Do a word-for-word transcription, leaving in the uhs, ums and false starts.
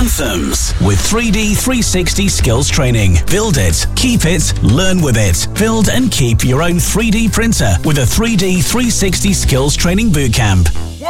Anthems with three D three sixty skills training. Build it, keep it, learn with it. Build and keep your own three D printer with a three D three sixty skills training bootcamp.